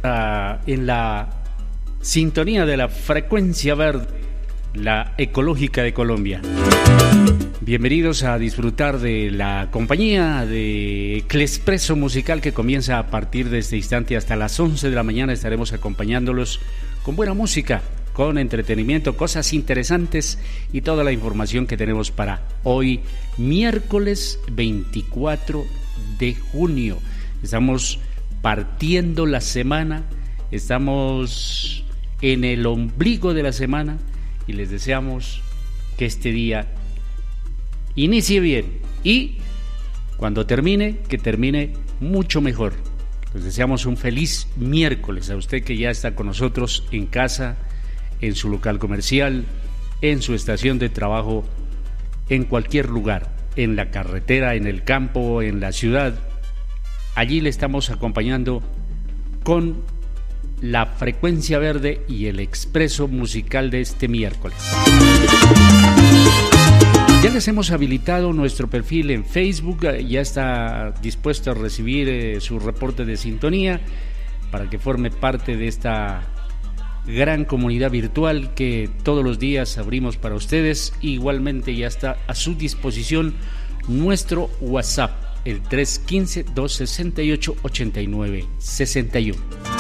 En la sintonía de la frecuencia verde, la ecológica de Colombia. Bienvenidos a disfrutar de la compañía de Clespresso Musical, que comienza a partir de este instante hasta las 11 de la mañana. Estaremos acompañándolos con buena música, con entretenimiento, cosas interesantes y toda la información que tenemos para hoy, miércoles 24 de junio. Estamos partiendo la semana, estamos en el ombligo de la semana y les deseamos que este día inicie bien y cuando termine, que termine mucho mejor. Les deseamos un feliz miércoles a usted que ya está con nosotros en casa, en su local comercial, en su estación de trabajo, en cualquier lugar, en la carretera, en el campo, en la ciudad. Allí le estamos acompañando con la frecuencia verde y el expreso musical de este miércoles. Ya les hemos habilitado nuestro perfil en Facebook, ya está dispuesto a recibir su reporte de sintonía para que forme parte de esta gran comunidad virtual que todos los días abrimos para ustedes. Igualmente ya está a su disposición nuestro WhatsApp, el 315-268-8961.